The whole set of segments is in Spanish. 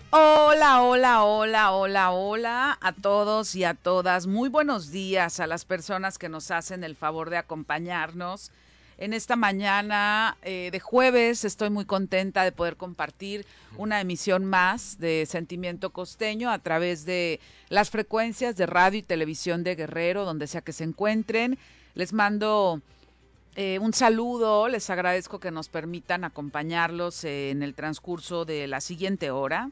Hola, hola, hola, hola, hola a todos y a todas. Muy buenos días a las personas que nos hacen el favor de acompañarnos. En esta mañana de jueves estoy muy contenta de poder compartir una emisión más de Sentimiento Costeño a través de las frecuencias de radio y televisión de Guerrero, donde sea que se encuentren. Les mando un saludo, les agradezco que nos permitan acompañarlos en el transcurso de la siguiente hora.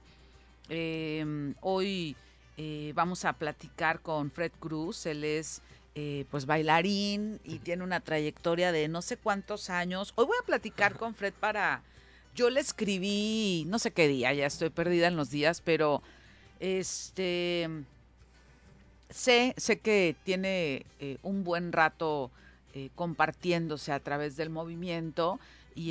Hoy vamos a platicar con Fred Cruz. Él es pues bailarín y tiene una trayectoria de no sé cuántos años. Hoy voy a platicar con Fred para... Yo le escribí, no sé qué día, ya estoy perdida en los días, pero este sé que tiene un buen rato compartiéndose a través del movimiento y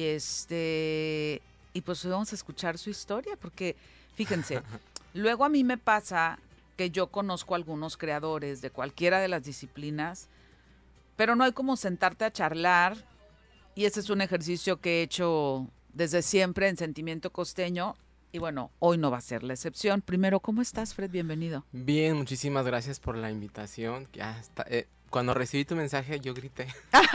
y pues vamos a escuchar su historia porque fíjense, luego a mí me pasa que yo conozco a algunos creadores de cualquiera de las disciplinas, pero no hay como sentarte a charlar y ese es un ejercicio que he hecho desde siempre en Sentimiento Costeño y bueno, hoy no va a ser la excepción. Primero, ¿cómo estás, Fred? Bienvenido. Bien, muchísimas gracias por la invitación. Cuando recibí tu mensaje yo grité.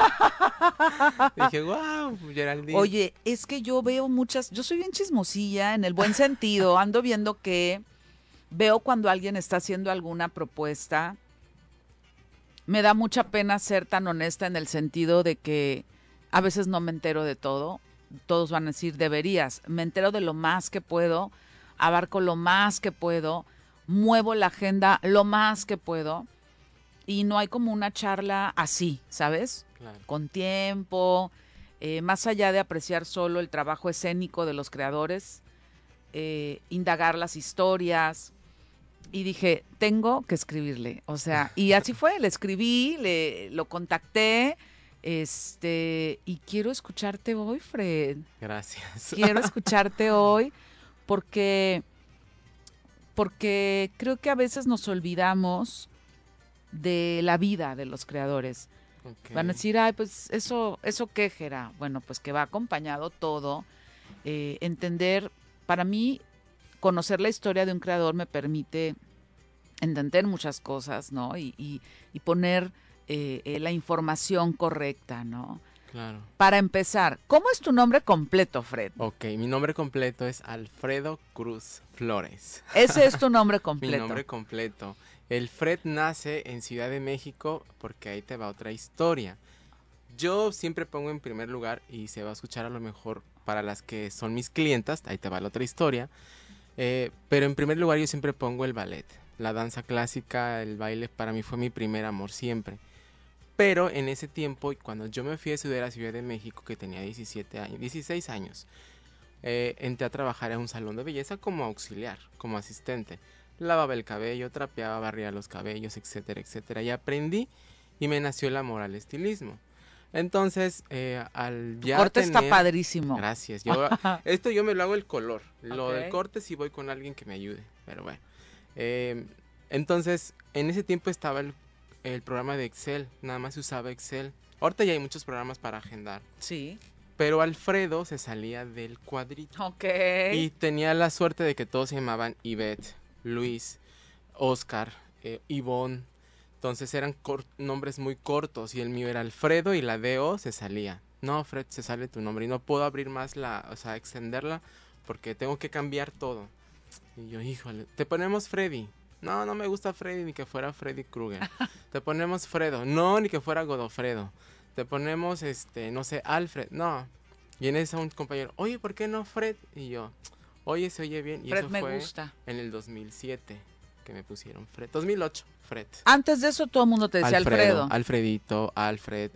Dije, wow, Geraldine. Oye, es que yo veo yo soy bien chismosilla en el buen sentido, ando viendo que veo cuando alguien está haciendo alguna propuesta, me da mucha pena ser tan honesta en el sentido de que a veces no me entero de todo, todos van a decir deberías, me entero de lo más que puedo, abarco lo más que puedo, muevo la agenda lo más que puedo y no hay como una charla así, ¿sabes? Claro. Con tiempo, más allá de apreciar solo el trabajo escénico de los creadores, indagar las historias. Y dije, tengo que escribirle. O sea, y así fue, le escribí, lo contacté, y quiero escucharte hoy, Fred. Gracias. Quiero escucharte hoy porque, porque creo que a veces nos olvidamos de la vida de los creadores. Van a Ok. decir, ay, pues eso qué, Jera. Bueno, pues que va acompañado todo. Entender, para mí, conocer la historia de un creador me permite entender muchas cosas, ¿no? Y poner la información correcta, ¿no? Claro. Para empezar, ¿cómo es tu nombre completo, Fred? Ok, mi nombre completo es Alfredo Cruz Flores. Ese es tu nombre Mi completo. nombre completo. El Fred nace en Ciudad de México porque ahí te va otra historia. Yo siempre pongo en primer lugar, y se va a escuchar a lo mejor para las que son mis clientas, ahí te va la otra historia. Pero en primer lugar yo siempre pongo el ballet. La danza clásica, el baile para mí fue mi primer amor siempre. Pero en ese tiempo, cuando yo me fui a estudiar a Ciudad de México, que tenía 17 años, 16 años, entré a trabajar en un salón de belleza como auxiliar, como asistente. Lavaba el cabello, trapeaba, barría los cabellos, etcétera, etcétera. Y aprendí y me nació el amor al estilismo. Entonces, al Tu ya corte está tener... padrísimo. Gracias. Esto yo me lo hago el color. Lo del Ok. corte sí voy con alguien que me ayude. Pero bueno. Eh, entonces, en ese tiempo estaba el programa de Excel. Nada más se usaba Excel. Ahorita ya hay muchos programas para agendar. Sí. Pero Alfredo se salía del cuadrito. Ok. Y tenía la suerte de que todos se llamaban Ivette, Luis, Oscar, Ivonne. Entonces eran nombres muy cortos y el mío era Alfredo y la DO se salía. No, Fred, se sale tu nombre y no puedo abrir más o sea, extenderla porque tengo que cambiar todo. Y yo, híjole, te ponemos Freddy. No, no me gusta Freddy ni que fuera Freddy Krueger. Te ponemos Fredo. No, ni que fuera Godofredo. Te ponemos, no sé, Alfred. No. Y en eso un compañero, oye, ¿por qué no Fred? Y yo, oye, se oye bien. Y Fred eso me fue gusta. en el 2007 que me pusieron Fred. 2008, Fred. Antes de eso todo el mundo te decía Alfredo, Alfredo. Alfredito, Alfred,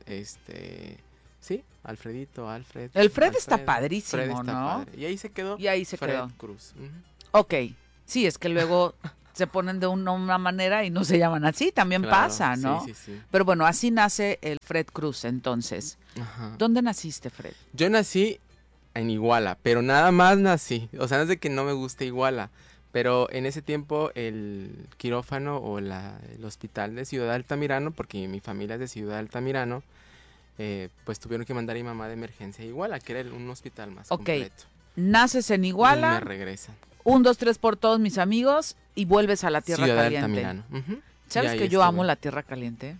sí, Alfredito, Alfred, El Fred está Alfredo, Fred padrísimo, está ¿no? padre. Y ahí se quedó Y ahí se Fred quedó. Cruz. Ok, sí, es que luego se ponen de una manera y no se llaman así, también Claro, pasa, sí, ¿no? sí, sí. Pero bueno, así nace el Fred Cruz entonces. Ajá. ¿Dónde naciste, Fred? Yo nací en Iguala, pero nada más nací. O sea, no es de que no me guste Iguala, pero en ese tiempo el quirófano o el hospital de Ciudad Altamirano, porque mi familia es de Ciudad Altamirano, pues tuvieron que mandar a mi mamá de emergencia a Iguala, que era un hospital más Ok, completo. naces en Y me Iguala, regresan. 1, 2, 3 por todos mis amigos y vuelves a la tierra Ciudad caliente. Altamirano. ¿Sabes que yo amo la tierra caliente?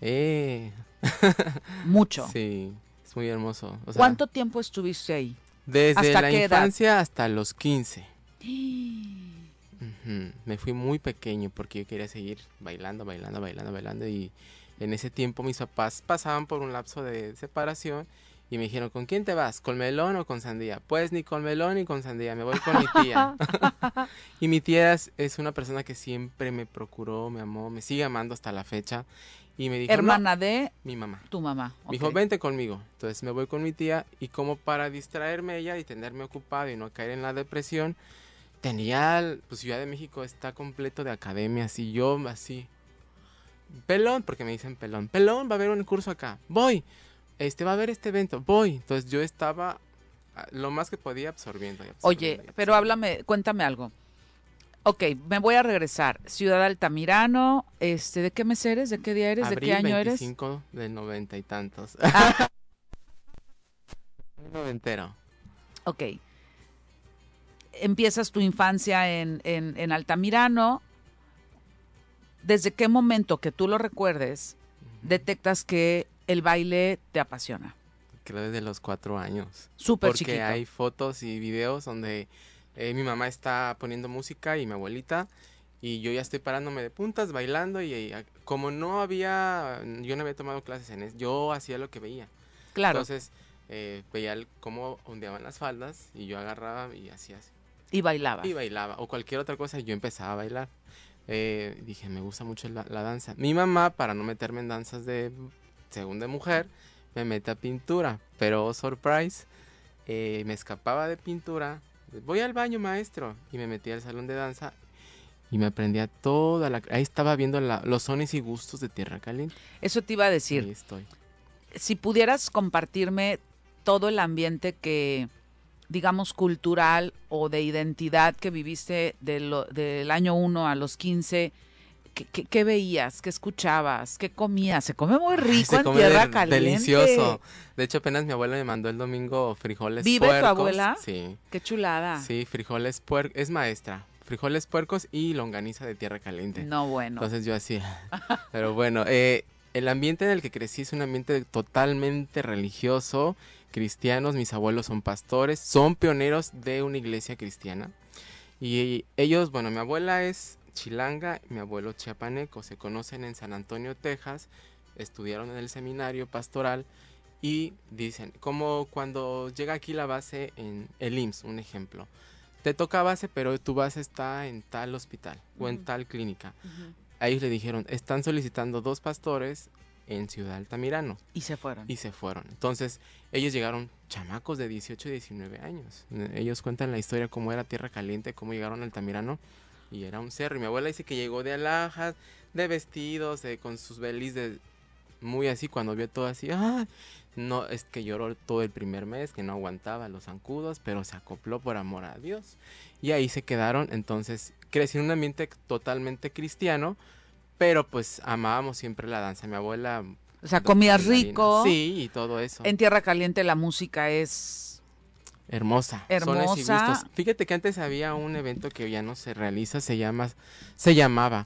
Mucho. Sí, es muy hermoso. O sea, ¿cuánto tiempo estuviste ahí? desde la qué infancia hasta los 15. Me fui muy pequeño porque yo quería seguir bailando y en ese tiempo mis papás pasaban por un lapso de separación y me dijeron, ¿con quién te vas? ¿Con melón o con sandía? Pues ni con melón ni con sandía, me voy con mi tía. Y mi tía es una persona que siempre me procuró, me amó, me sigue amando hasta la fecha. Y me dijo, hermana de mi mamá. Tu mamá. Me dijo, vente conmigo. Entonces me voy con mi tía y como para distraerme ella y tenerme ocupado y no caer en la depresión, tenía, pues Ciudad de México está completo de academias y yo así, pelón, porque me dicen pelón, va a haber un curso acá, voy, va a haber este evento, voy. Entonces yo estaba lo más que podía absorbiendo. Oye, pero cuéntame algo. Ok, me voy a regresar. Ciudad Altamirano, ¿de qué mes eres? ¿De qué día eres? ¿De qué año eres? 25 del 90 y tantos. Noventero. Ok. Empiezas tu infancia en Altamirano. ¿Desde qué momento que tú lo recuerdes detectas que el baile te apasiona? Creo desde los 4 años. Súper chiquito. Porque hay fotos y videos donde mi mamá está poniendo música y mi abuelita y yo ya estoy parándome de puntas bailando y como yo no había tomado clases en eso, yo hacía lo que veía. Claro. Entonces veía cómo ondeaban las faldas y yo agarraba y hacía así. Y bailaba. O cualquier otra cosa y yo empezaba a bailar. Dije, me gusta mucho la danza. Mi mamá, para no meterme en danzas según de mujer, me mete a pintura, pero surprise, me escapaba de pintura, voy al baño, maestro, y me metí al salón de danza y me aprendía ahí estaba viendo los sones y gustos de Tierra Caliente. Eso te iba a decir. Ahí estoy. Si pudieras compartirme todo el ambiente que, digamos, cultural o de identidad que viviste del año 1 a los 15, ¿qué veías? ¿Qué escuchabas? ¿Qué comías? Se come muy rico en Tierra Caliente. Delicioso. De hecho, apenas mi abuela me mandó el domingo frijoles puercos. ¿Vive tu abuela? Sí. Qué chulada. Sí, frijoles puercos. Es maestra. Frijoles puercos y longaniza de Tierra Caliente. No, bueno. Entonces yo hacía. Pero bueno, el ambiente en el que crecí es un ambiente totalmente religioso, cristianos. Mis abuelos son pastores, son pioneros de una iglesia cristiana. Y ellos, bueno, mi abuela es chilanga, mi abuelo chiapaneco, se conocen en San Antonio, Texas, estudiaron en el seminario pastoral y dicen, como cuando llega aquí la base en el IMSS, un ejemplo, te toca base, pero tu base está en tal hospital o en tal clínica. A ellos le dijeron, están solicitando 2 pastores en Ciudad Altamirano. Y se fueron. Entonces, ellos llegaron chamacos de 18 y 19 años. Ellos cuentan la historia cómo era Tierra Caliente, cómo llegaron a Altamirano. Y era un cerro. Y mi abuela dice que llegó de alhajas, de vestidos, con sus belis muy así. Cuando vio todo así, no, es que lloró todo el primer mes, que no aguantaba los zancudos, pero se acopló por amor a Dios. Y ahí se quedaron. Entonces, crecí en un ambiente totalmente cristiano, pero pues amábamos siempre la danza. Mi abuela... O sea, comías rico. Sí, y todo eso. En Tierra Caliente la música es... Hermosa. Hermosa. Sones y gustos. Fíjate que antes había un evento que ya no se realiza, se llamaba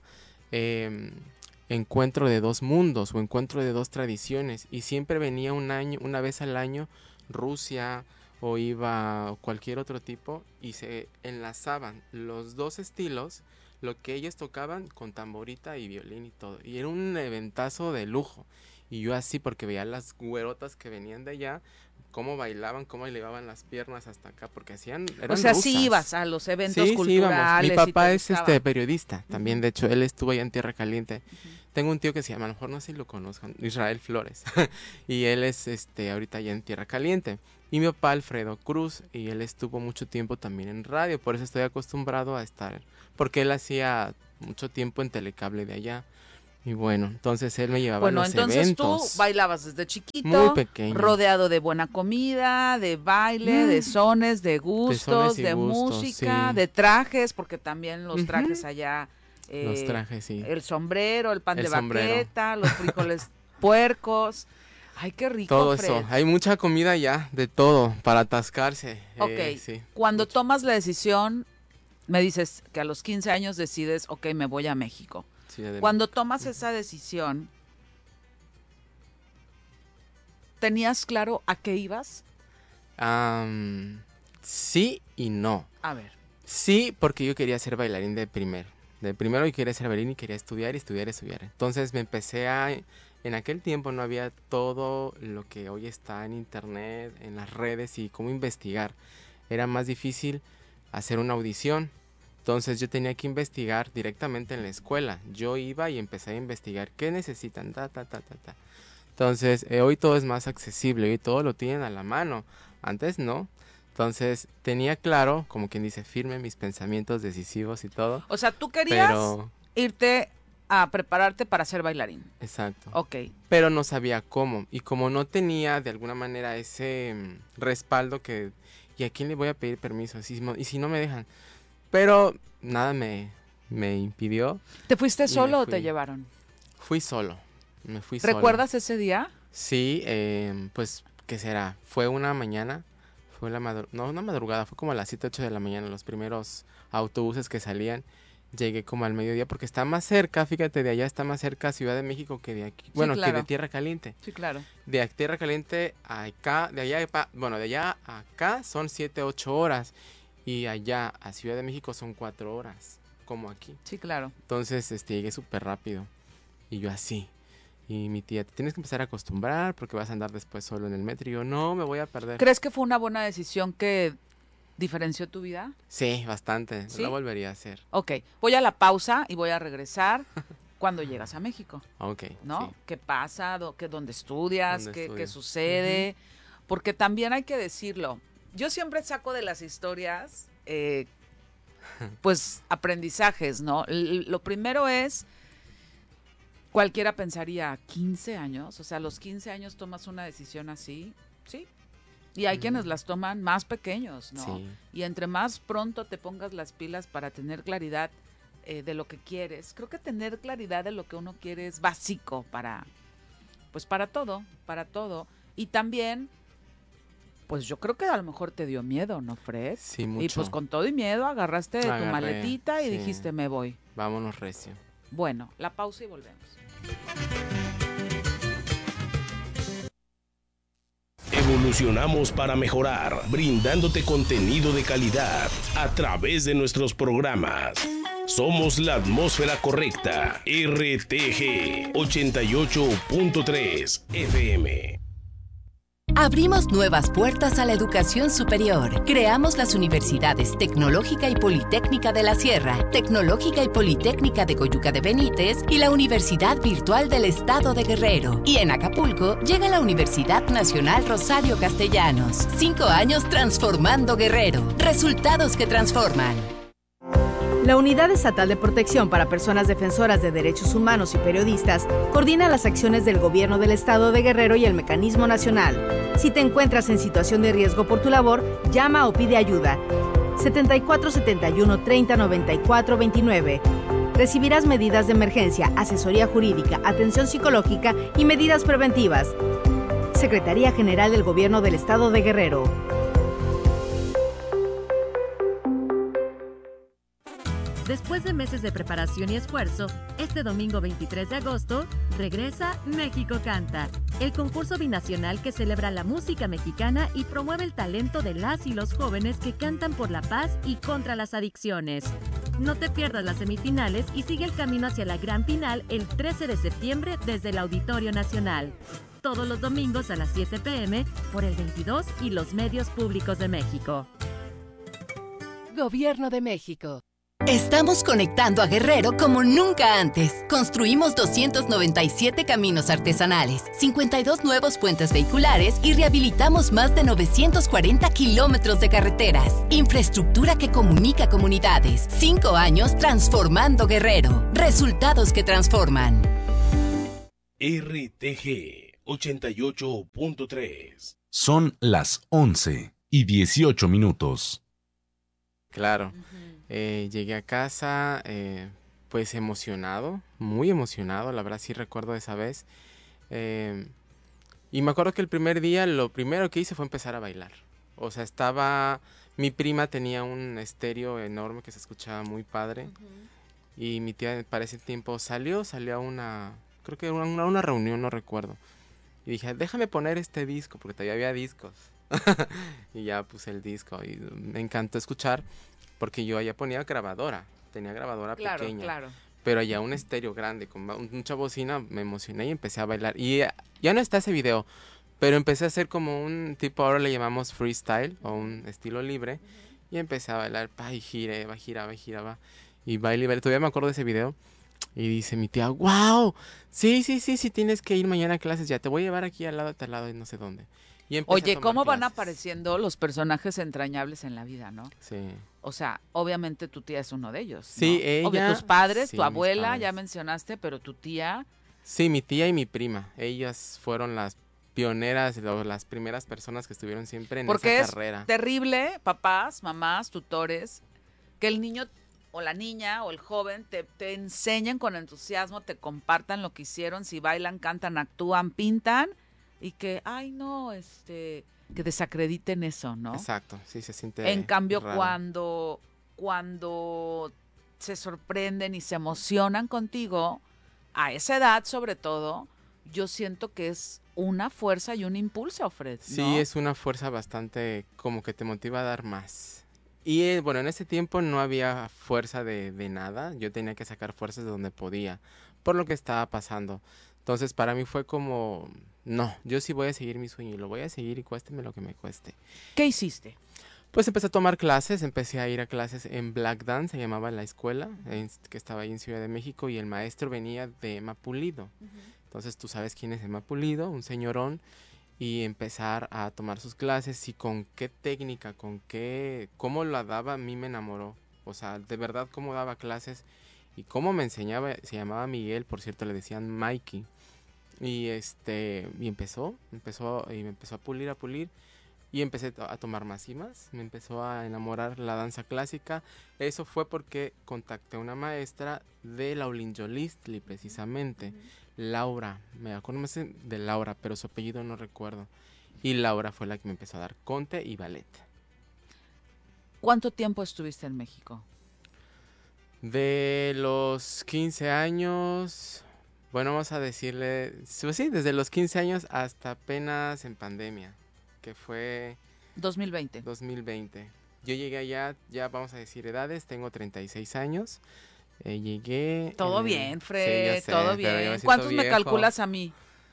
Encuentro de 2 mundos o Encuentro de 2 tradiciones, y siempre venía una vez al año Rusia o iba cualquier otro tipo y se enlazaban los 2 estilos, lo que ellos tocaban con tamborita y violín y todo, y era un eventazo de lujo. Y yo así, porque veía las güerotas que venían de allá, cómo bailaban, cómo elevaban las piernas hasta acá, porque eran O sea, rusas. sí ibas a los eventos Sí, culturales. mi papá es gustaba. periodista también, de hecho, él estuvo allá en Tierra Caliente. Tengo un tío que se llama, a lo mejor no sé si lo conozcan, Israel Flores, y él es ahorita allá en Tierra Caliente. Y mi papá, Alfredo Cruz, y él estuvo mucho tiempo también en radio, por eso estoy acostumbrado a estar, porque él hacía mucho tiempo en Telecable de allá. Y bueno, entonces él me llevaba a los eventos. Bueno, entonces tú bailabas desde chiquito, muy pequeño, rodeado de buena comida, de baile, de sones, de gustos, de música, sí, de trajes, porque también los trajes allá, los trajes, sí, el sombrero, el pan de sombrero, baqueta, los frijoles puercos. Ay, qué rico, todo Fred. eso. Hay mucha comida ya, de todo, para atascarse. Ok, sí, cuando mucho. tomas la decisión me dices que a los 15 años decides, ok, me voy a México. Ciudad de Cuando México. tomas esa decisión, ¿tenías claro a qué ibas? Sí y no. A ver. Sí, porque yo quería ser bailarín de primero. De primero yo quería ser bailarín y quería estudiar y estudiar y estudiar. Entonces me empecé a... En aquel tiempo no había todo lo que hoy está en internet, en las redes y cómo investigar. Era más difícil hacer una audición. Entonces yo tenía que investigar directamente en la escuela. Yo iba y empecé a investigar qué necesitan, ta. Entonces hoy todo es más accesible, hoy todo lo tienen a la mano. Antes no. Entonces tenía claro, como quien dice, firme mis pensamientos decisivos y todo. O sea, tú querías Pero, irte a prepararte para ser bailarín. exacto. Ok. Pero no sabía cómo. Y como no tenía de alguna manera ese respaldo que... ¿Y a quién le voy a pedir permiso? ¿Y si no me dejan? Pero nada me impidió. ¿Te fuiste Y solo me o te fui. llevaron? Fui solo. Me fui solo. ¿Recuerdas ese día? Sí, pues, ¿qué será? Fue una mañana. No, una madrugada. Fue como a las 7, 8 de la mañana. Los primeros autobuses que salían. Llegué como al mediodía porque está más cerca, fíjate, de allá está más cerca Ciudad de México que de aquí. Bueno, que claro. de Tierra Caliente. Sí, claro. De Tierra Caliente a acá, de allá a acá son 7, 8 horas. Y allá a Ciudad de México son 4 horas, como aquí. Sí, claro. Entonces, llegué súper rápido. Y yo así. Y mi tía, te tienes que empezar a acostumbrar porque vas a andar después solo en el metro. Y yo, no, me voy a perder. ¿Crees que fue una buena decisión que diferenció tu vida? Sí, bastante. ¿Sí? No lo volvería a hacer. Ok, voy a la pausa y voy a regresar cuando llegas a México, Ok, ¿no? sí. ¿Qué pasa? ¿Dónde estudias? ¿Dónde ¿Qué estudio? sucede? Porque también hay que decirlo. Yo siempre saco de las historias, pues, aprendizajes, ¿no? Lo primero es, cualquiera pensaría, 15 años, o sea, a los 15 años tomas una decisión así, ¿sí? Y hay quienes las toman más pequeños, ¿no? Sí. Y entre más pronto te pongas las pilas para tener claridad de lo que quieres, creo que tener claridad de lo que uno quiere es básico para todo, para todo. Y también, pues yo creo que a lo mejor te dio miedo, ¿no, Fred? Sí, Y mucho. pues con todo y miedo agarraste tu Agarré, maletita y sí. dijiste, me voy. Vámonos recio. Bueno, la pausa y volvemos. Evolucionamos para mejorar, brindándote contenido de calidad a través de nuestros programas. Somos la atmósfera correcta. RTG 88.3 FM. Abrimos nuevas puertas a la educación superior. Creamos las universidades Tecnológica y Politécnica de la Sierra, Tecnológica y Politécnica de Coyuca de Benítez y la Universidad Virtual del Estado de Guerrero. Y en Acapulco llega la Universidad Nacional Rosario Castellanos. 5 años transformando Guerrero. Resultados que transforman. La Unidad Estatal de Protección para Personas Defensoras de Derechos Humanos y Periodistas coordina las acciones del Gobierno del Estado de Guerrero y el Mecanismo Nacional. Si te encuentras en situación de riesgo por tu labor, llama o pide ayuda. 74 71 30 94 29. Recibirás medidas de emergencia, asesoría jurídica, atención psicológica y medidas preventivas. Secretaría General del Gobierno del Estado de Guerrero. Después de meses de preparación y esfuerzo, este domingo 23 de agosto, regresa México Canta, el concurso binacional que celebra la música mexicana y promueve el talento de las y los jóvenes que cantan por la paz y contra las adicciones. No te pierdas las semifinales y sigue el camino hacia la gran final el 13 de septiembre desde el Auditorio Nacional. Todos los domingos a las 7 p.m. por el 22 y los medios públicos de México. Gobierno de México. Estamos conectando a Guerrero como nunca antes. Construimos 297 caminos artesanales, 52 nuevos puentes vehiculares y rehabilitamos más de 940 kilómetros de carreteras. Infraestructura que comunica comunidades. 5 años transformando Guerrero. Resultados que transforman. RTG 88.3. Son las 11:18. Claro. Llegué a casa pues emocionado, muy emocionado, la verdad sí recuerdo esa vez. Y me acuerdo que el primer día lo primero que hice fue empezar a bailar. O sea, estaba... Mi prima tenía un estéreo enorme que se escuchaba muy padre. Y mi tía para ese tiempo salió a una... Creo que una reunión, no recuerdo. Y dije, déjame poner este disco, porque todavía había discos. Y ya puse el disco y me encantó escuchar, porque yo allá ponía grabadora. Tenía grabadora pequeña. Claro. Pero allá un estéreo grande, con mucha bocina, me emocioné y empecé a bailar. Y ya no está ese video, pero empecé a hacer como un tipo, ahora le llamamos freestyle, o un estilo libre. Y empecé a bailar, y giraba. Y baile. Todavía me acuerdo de ese video. Y dice mi tía, wow, sí, tienes que ir mañana a clases, ya te voy a llevar aquí al lado, tal lado y no sé dónde. Y oye, ¿cómo van apareciendo los personajes entrañables en la vida, no? Sí. O sea, obviamente tu tía es uno de ellos, ¿no? Sí, ella... Obvio, tus padres, sí, tu abuela, padres. ya mencionaste, pero tu tía... Sí, mi tía y mi prima, ellas fueron las pioneras, las primeras personas que estuvieron siempre en porque esa carrera. Porque es terrible, papás, mamás, tutores, que el niño o la niña o el joven te enseñen con entusiasmo, te compartan lo que hicieron, si bailan, cantan, actúan, pintan, y que, ay no, que desacrediten eso, ¿no? Exacto, sí se siente en cambio, raro. cuando se sorprenden y se emocionan contigo, a esa edad sobre todo, yo siento que es una fuerza y un impulso, Fred, ¿no? Sí, es una fuerza bastante como que te motiva a dar más. Y bueno, en ese tiempo no había fuerza de nada, yo tenía que sacar fuerzas de donde podía, por lo que estaba pasando. Entonces para mí fue como, no, yo sí voy a seguir mi sueño y lo voy a seguir y cuésteme lo que me cueste. ¿Qué hiciste? Pues empecé a tomar clases, empecé a ir a clases en Black Dance, se llamaba la escuela, que estaba ahí en Ciudad de México, y el maestro venía de Emma Pulido. Entonces tú sabes quién es Emma Pulido, un señorón, y empezar a tomar sus clases y con qué técnica, cómo la daba, a mí me enamoró. O sea, de verdad cómo daba clases y cómo me enseñaba. Se llamaba Miguel, por cierto, le decían Mikey. Y y empezó y me empezó a pulir y empecé a tomar más y más. Me empezó a enamorar la danza clásica. Eso fue porque contacté a una maestra de la Olinjolistli, precisamente. Laura, me acuerdo más de Laura, pero su apellido no recuerdo. Y Laura fue la que me empezó a dar conte y ballet. ¿Cuánto tiempo estuviste en México? De los 15 años, bueno, vamos a decirle, sí, desde los 15 años hasta apenas en pandemia, que fue 2020. Yo llegué allá, ya vamos a decir edades, tengo 36 años. Llegué... Todo bien, Fred, sí, sé, todo bien. ¿Cuántos viejo. me calculas a mí?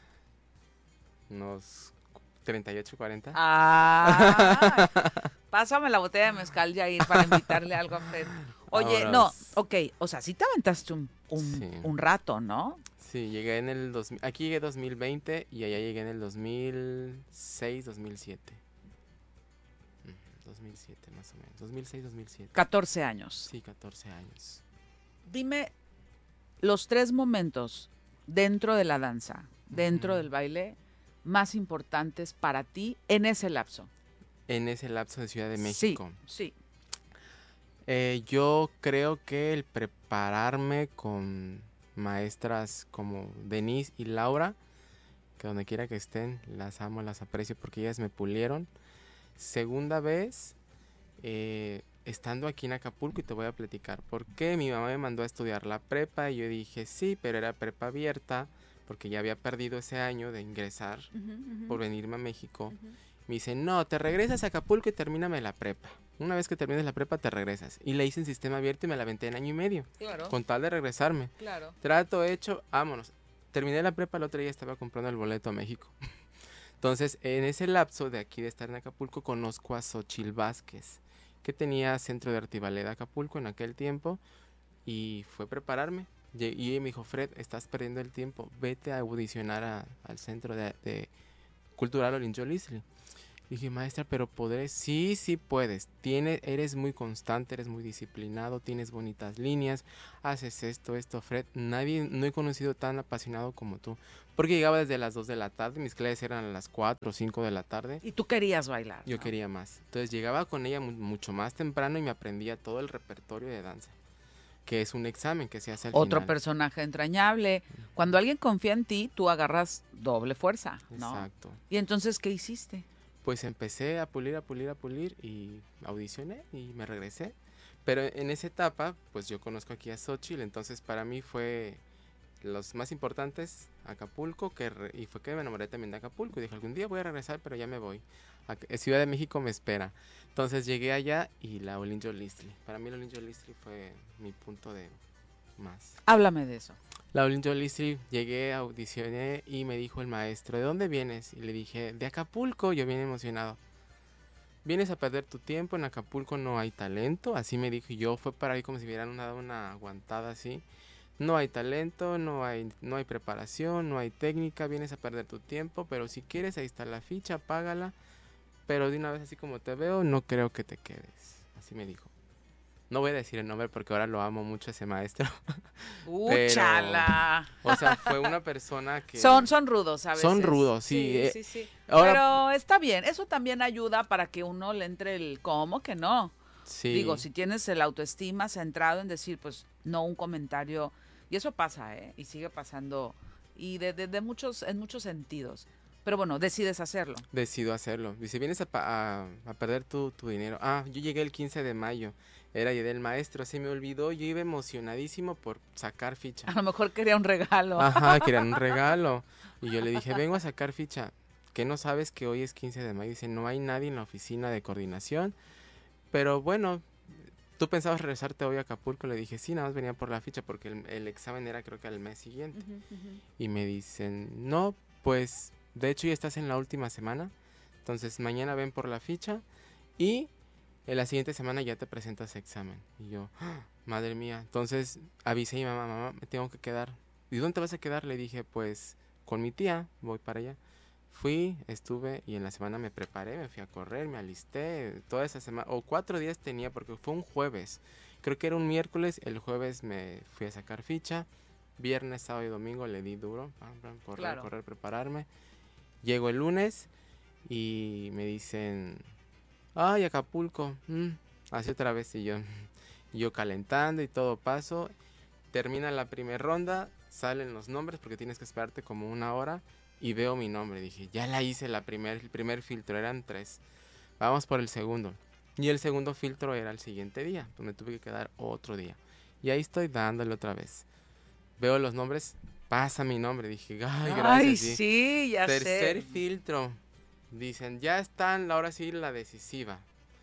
Unos 38, 40. Ah, pásame la botella de mezcal, Yair, para invitarle algo a Fred. Oye, Ahora, no, ok, o sea, sí te aventaste sí. un rato, ¿no? Sí, llegué en el... Aquí llegué 2020 y allá llegué en el 2006, 2007. 2007 más o menos, 2006, 2007. 14 años. Sí, 14 años. Dime los 3 momentos dentro de la danza, dentro del baile, más importantes para ti en ese lapso. En ese lapso de Ciudad de México. Sí. Yo creo que el prepararme con maestras como Denise y Laura, que donde quiera que estén, las amo, las aprecio porque ellas me pulieron. Segunda vez, estando aquí en Acapulco, y te voy a platicar por qué. Mi mamá me mandó a estudiar la prepa y yo dije sí, pero era prepa abierta porque ya había perdido ese año de ingresar por venirme a México. Me dice, no, te regresas a Acapulco y termíname la prepa. Una vez que termines la prepa te regresas. Y la hice en sistema abierto y me la aventé en año y medio. Claro. Con tal de regresarme. Claro. Trato hecho, vámonos. Terminé la prepa, el otro día estaba comprando el boleto a México. Entonces, en ese lapso de aquí de estar en Acapulco, conozco a Xochil Vázquez, que tenía Centro de Arte y Ballet de Acapulco en aquel tiempo, y fue prepararme. Y ella me dijo, Fred, estás perdiendo el tiempo, vete a audicionar al Centro de Cultural Olinjolistli. Dije, maestra, pero podré. Sí, sí puedes. Eres muy constante, eres muy disciplinado, tienes bonitas líneas, haces esto, Fred. No he conocido tan apasionado como tú. Porque llegaba desde las 2 de la tarde, mis clases eran a las 4 o 5 de la tarde. Y tú querías bailar, Yo quería más. Entonces llegaba con ella mucho más temprano y me aprendía todo el repertorio de danza, que es un examen que se hace al final. Otro personaje entrañable. Cuando alguien confía en ti, tú agarras doble fuerza, ¿no? Exacto. Y entonces, ¿qué hiciste? pues empecé a pulir y audicioné y me regresé. Pero en esa etapa, pues yo conozco aquí a Xóchitl, entonces para mí fue los más importantes, Acapulco, y fue que me enamoré también de Acapulco. Y dije, algún día voy a regresar, pero ya me voy. Ciudad de México me espera. Entonces llegué allá y la Olin Yolistli. Para mí la Olin Yolistli fue mi punto de más. Háblame de eso. La Olin Yolistli, llegué, audicioné y me dijo el maestro, ¿de dónde vienes? Y le dije, de Acapulco, yo bien emocionado. ¿Vienes a perder tu tiempo? En Acapulco no hay talento. Así me dijo, y yo fue para ahí como si me hubieran dado una aguantada así. No hay talento, no hay preparación, no hay técnica, vienes a perder tu tiempo, pero si quieres, ahí está la ficha, págala, pero de una vez así como te veo, no creo que te quedes. Así me dijo. No voy a decir el nombre porque ahora lo amo mucho ese maestro. ¡Úchala! O sea, fue una persona que... Son rudos a veces. Son rudos, sí. Sí. Ahora, pero está bien, eso también ayuda para que uno le entre el ¿cómo que no? sí. Digo, si tienes el autoestima centrado en decir, pues, no un comentario, y eso pasa, y sigue pasando, y en muchos sentidos. Pero bueno, decides hacerlo. Decido hacerlo. Dice, vienes a perder tu dinero. Yo llegué el 15 de mayo. Era Día del Maestro. Se me olvidó. Yo iba emocionadísimo por sacar ficha. A lo mejor quería un regalo. Ajá, querían un regalo. Y yo le dije, vengo a sacar ficha. ¿Qué no sabes que hoy es 15 de mayo? Dice, no hay nadie en la oficina de coordinación. Pero bueno, ¿tú pensabas regresarte hoy a Acapulco? Le dije, sí, nada más venía por la ficha porque el examen era creo que al mes siguiente. Y me dicen, no, pues... De hecho, ya estás en la última semana, entonces mañana ven por la ficha y en la siguiente semana ya te presentas examen. Y yo, madre mía, entonces avisé a mi mamá, me tengo que quedar. ¿Y dónde te vas a quedar? Le dije, pues con mi tía, voy para allá. Fui, estuve y en la semana me preparé, me fui a correr, me alisté, toda esa semana, o 4 días tenía porque fue un jueves. Creo que era un miércoles, el jueves me fui a sacar ficha, viernes, sábado y domingo le di duro, correr, prepararme. Llego el lunes y me dicen, ay, Acapulco, así otra vez y yo calentando y todo paso, termina la primera ronda, salen los nombres porque tienes que esperarte como 1 hora y veo mi nombre, dije, ya la hice el primer filtro, eran 3, vamos por el segundo, y el segundo filtro era el siguiente día, donde tuve que quedar otro día, y ahí estoy dándole otra vez, veo los nombres, pasa mi nombre, dije, ay, gracias. Ay, sí, ya sé. Tercer filtro, dicen, ya están, ahora sí, la decisiva.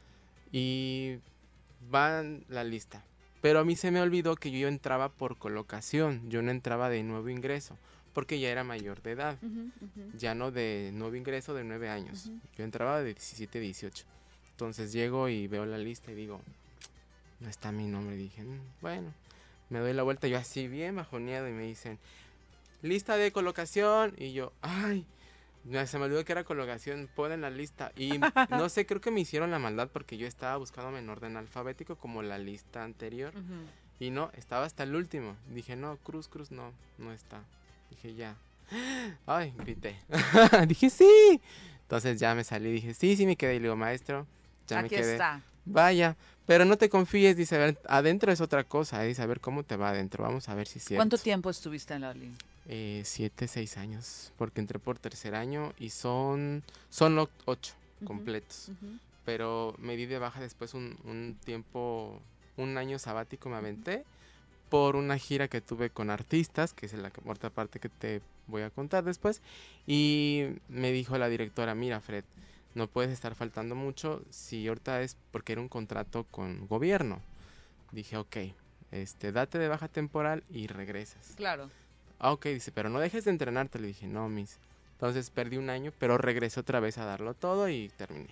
Y van la lista. Pero a mí se me olvidó que yo entraba por colocación, yo no entraba de nuevo ingreso, porque ya era mayor de edad, ya no de nuevo ingreso de 9 años. Yo entraba de 17, 18. Entonces llego y veo la lista y digo, no está mi nombre. Dije, bueno, me doy la vuelta, yo así bien bajoneado y me dicen, lista de colocación, y yo, ay, se me olvidó que era colocación, ponen la lista, y no sé, creo que me hicieron la maldad porque yo estaba buscándome en orden alfabético como la lista anterior, y no, estaba hasta el último, dije, no, Cruz, no está, dije, ya, ay, grité, dije, sí, entonces ya me salí, dije, sí, me quedé, y le digo, maestro, ya aquí me quedé, está. Vaya, pero no te confíes, dice, a ver, adentro es otra cosa, dice, a ver cómo te va adentro, vamos a ver si es cierto. ¿Cuánto tiempo estuviste en la Olin? 7, 6 años, porque entré por tercer año y son 8 completos, pero me di de baja después un tiempo, un año sabático me aventé por una gira que tuve con artistas, que es la otra parte que te voy a contar después, y me dijo la directora, mira Fred, no puedes estar faltando mucho, si ahorita es porque era un contrato con gobierno. Dije, ok, date de baja temporal y regresas. Claro. Ok, dice, pero no dejes de entrenarte. Le dije, no, miss. Entonces perdí un año, pero regresé otra vez a darlo todo y terminé.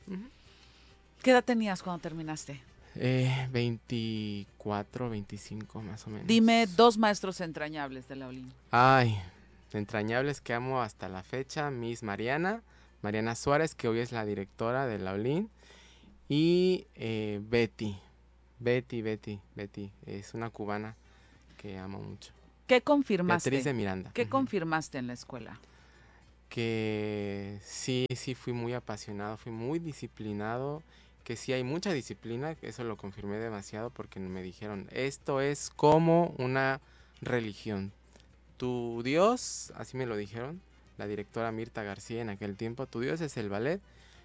¿Qué edad tenías cuando terminaste? 24, 25 más o menos. Dime 2 maestros entrañables de la Olin. Ay, entrañables que amo hasta la fecha. Miss Mariana Suárez, que hoy es la directora de la Olin. Y Betty, es una cubana que amo mucho. ¿Qué confirmaste? Beatriz de Miranda. ¿Qué confirmaste en la escuela? Que sí fui muy apasionado, fui muy disciplinado, que sí hay mucha disciplina, eso lo confirmé demasiado porque me dijeron, esto es como una religión. Tu Dios, así me lo dijeron, la directora Mirta García en aquel tiempo, tu Dios es el ballet,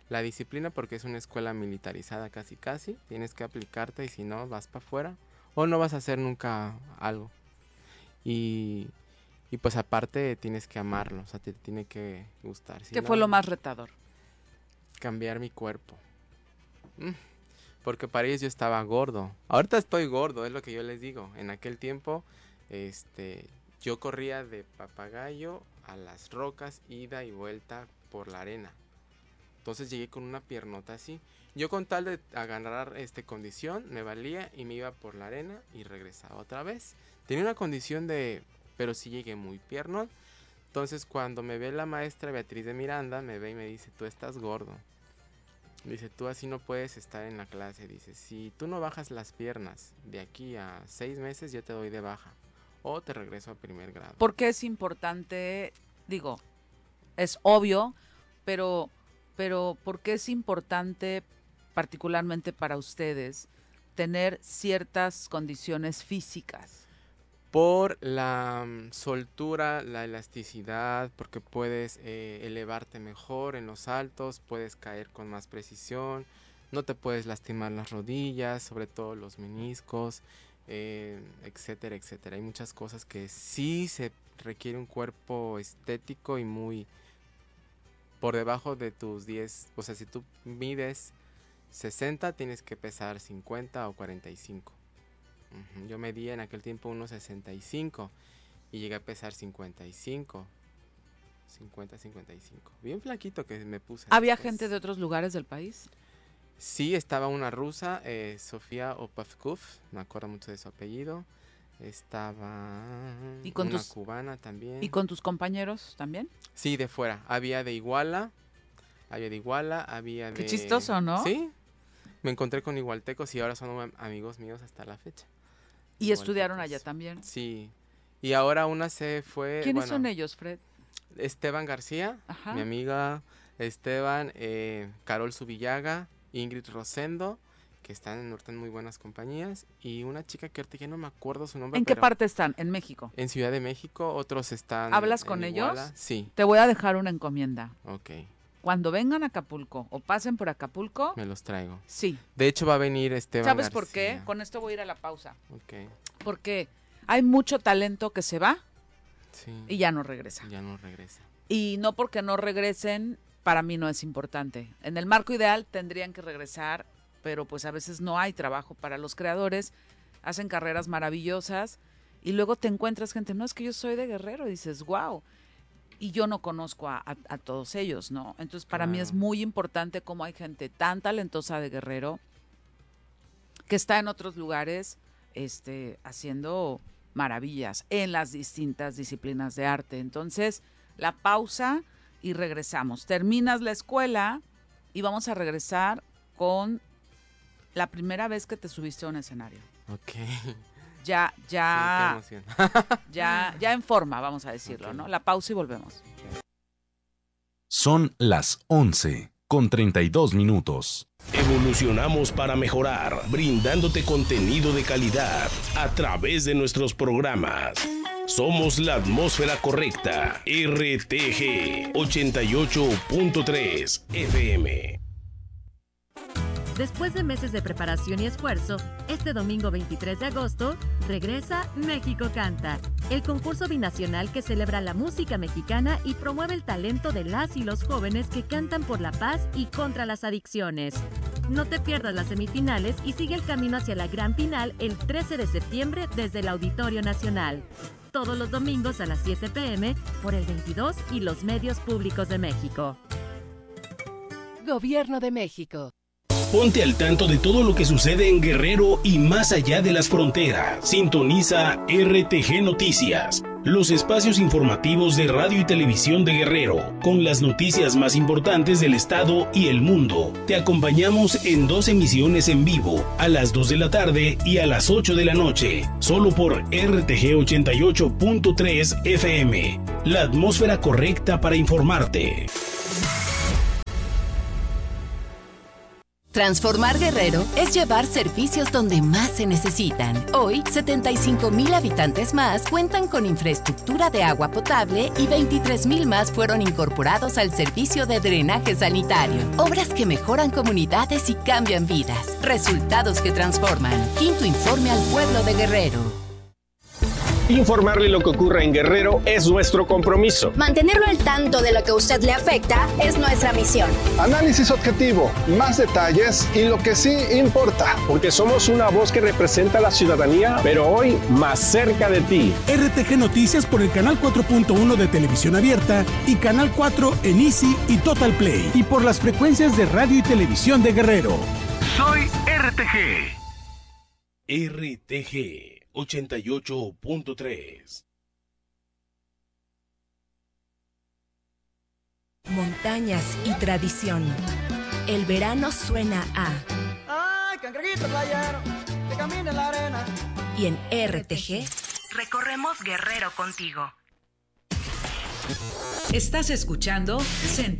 la disciplina, porque es una escuela militarizada casi, tienes que aplicarte y si no vas para afuera o no vas a hacer nunca algo. Y pues aparte tienes que amarlo, o sea, te tiene que gustar. ¿Qué fue lo más retador? Cambiar mi cuerpo. Porque para ellos yo estaba gordo. Ahorita estoy gordo, es lo que yo les digo. En aquel tiempo, yo corría de Papagayo a Las Rocas, ida y vuelta por la arena. Entonces llegué con una piernota así. Yo con tal de agarrar condición, me valía y me iba por la arena y regresaba otra vez. Tenía una condición pero sí llegué muy piernón. Entonces cuando me ve la maestra Beatriz de Miranda, me ve y me dice, tú estás gordo. Dice, tú así no puedes estar en la clase. Dice, si tú no bajas las piernas de aquí a 6 meses, yo te doy de baja. O te regreso a primer grado. ¿Por qué es importante? Digo, es obvio, pero ¿por qué es importante, particularmente para ustedes, tener ciertas condiciones físicas? Por la soltura, la elasticidad, porque puedes elevarte mejor en los saltos, puedes caer con más precisión, no te puedes lastimar las rodillas, sobre todo los meniscos, etcétera, etcétera. Hay muchas cosas que sí se requiere un cuerpo estético y muy por debajo de tus 10, o sea, si tú mides 60, tienes que pesar 50 o 45. Yo medía en aquel tiempo 1.65 y llegué a pesar 55. Bien flaquito que me puse. ¿Había después. gente de otros lugares del país? Sí, estaba una rusa, Sofía Opavkov, me acuerdo mucho de su apellido. Estaba una cubana también. ¿Y con tus compañeros también? Sí, de fuera. Había de Iguala, había de... Qué chistoso, ¿no? Sí, me encontré con igualtecos y ahora son amigos míos hasta la fecha. ¿Y estudiaron allá también? Sí, y ahora una se fue... ¿Quiénes son ellos, Fred? Esteban García, Ajá. Mi amiga Esteban, Carol Subillaga, Ingrid Rosendo, que están en el norte en muy buenas compañías, y una chica que ahorita ya no me acuerdo su nombre. ¿En qué parte están? ¿En México? En Ciudad de México, otros están... ¿Hablas con Iguala. ellos? Sí. Te voy a dejar una encomienda. Ok. Cuando vengan a Acapulco o pasen por Acapulco... Me los traigo. Sí. De hecho va a venir Esteban ¿Sabes García. por qué? Con esto voy a ir a la pausa. Ok. Porque hay mucho talento que se va Sí. y ya no regresa. Ya no regresa. Y no porque no regresen, para mí no es importante. En el marco ideal tendrían que regresar, pero pues a veces no hay trabajo para los creadores, hacen carreras maravillosas y luego te encuentras gente, no, es que yo soy de Guerrero, y dices, wow, y yo no conozco a todos ellos, ¿no? Entonces para mí es muy importante cómo hay gente tan talentosa de Guerrero que está en otros lugares haciendo maravillas en las distintas disciplinas de arte. Entonces, la pausa y regresamos. Terminas la escuela y vamos a regresar con la primera vez que te subiste a un escenario. Ok. Ya, Sí, qué emoción. ya en forma, vamos a decirlo, ¿no? La pausa y volvemos. Son las 11:32. Evolucionamos para mejorar, brindándote contenido de calidad a través de nuestros programas. Somos la atmósfera correcta. RTG 88.3 FM. Después de meses de preparación y esfuerzo, este domingo 23 de agosto regresa México Canta, el concurso binacional que celebra la música mexicana y promueve el talento de las y los jóvenes que cantan por la paz y contra las adicciones. No te pierdas las semifinales y sigue el camino hacia la gran final el 13 de septiembre desde el Auditorio Nacional. Todos los domingos a las 7 p.m. por el 22 y los medios públicos de México. Gobierno de México. Ponte al tanto de todo lo que sucede en Guerrero y más allá de las fronteras. Sintoniza RTG Noticias, los espacios informativos de radio y televisión de Guerrero, con las noticias más importantes del estado y el mundo. Te acompañamos en 2 emisiones en vivo, a las 2 de la tarde y a las 8 de la noche, solo por RTG 88.3 FM, la atmósfera correcta para informarte. Transformar Guerrero es llevar servicios donde más se necesitan. Hoy, 75,000 habitantes más cuentan con infraestructura de agua potable y 23,000 más fueron incorporados al servicio de drenaje sanitario. Obras que mejoran comunidades y cambian vidas. Resultados que transforman. Quinto informe al pueblo de Guerrero. Informarle lo que ocurre en Guerrero es nuestro compromiso. Mantenerlo al tanto de lo que a usted le afecta es nuestra misión. Análisis objetivo, más detalles y lo que sí importa. Porque somos una voz que representa a la ciudadanía, pero hoy más cerca de ti. RTG Noticias por el canal 4.1 de Televisión Abierta y canal 4 en Easy y Total Play. Y por las frecuencias de radio y televisión de Guerrero. Soy RTG. RTG 88.3. Montañas y tradición. El verano suena a... ¡Ay, cangrejito playero, que camina en la arena! Y en RTG recorremos Guerrero contigo. Estás escuchando